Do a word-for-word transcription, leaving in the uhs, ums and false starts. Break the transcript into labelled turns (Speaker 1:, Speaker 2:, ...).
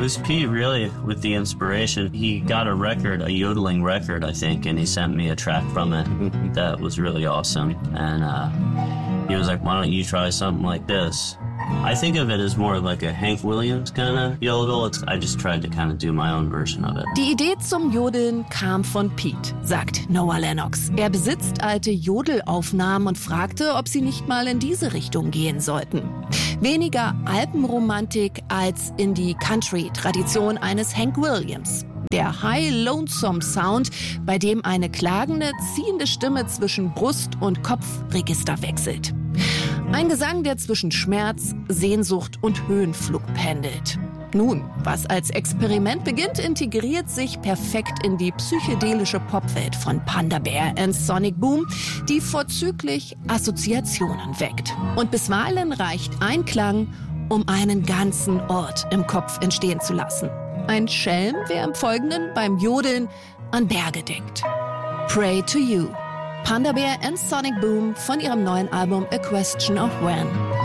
Speaker 1: was Pete really with the inspiration. He got a record, a yodeling record, I think, and he sent me a track from it that was really awesome. And uh, he was like, why don't you try something like this? I think of it as more like a Hank Williams kind of yodel. It's, I just tried to kind of do my own version of it.
Speaker 2: Die Idee zum Jodeln kam von Pete, sagt Noah Lennox. Er besitzt alte Jodelaufnahmen und fragte, ob sie nicht mal in diese Richtung gehen sollten. Weniger Alpenromantik als in die Country-Tradition eines Hank Williams. Der High Lonesome Sound, bei dem eine klagende, ziehende Stimme zwischen Brust- und Kopfregister wechselt. Ein Gesang, der zwischen Schmerz, Sehnsucht und Höhenflug pendelt. Nun, was als Experiment beginnt, integriert sich perfekt in die psychedelische Popwelt von Panda Bear and Sonic Boom, die vorzüglich Assoziationen weckt. Und bisweilen reicht ein Klang, um einen ganzen Ort im Kopf entstehen zu lassen. Ein Schelm, wer im Folgenden beim Jodeln an Berge denkt. Pray to You. Panda Bear and Sonic Boom von ihrem neuen Album A Question of When.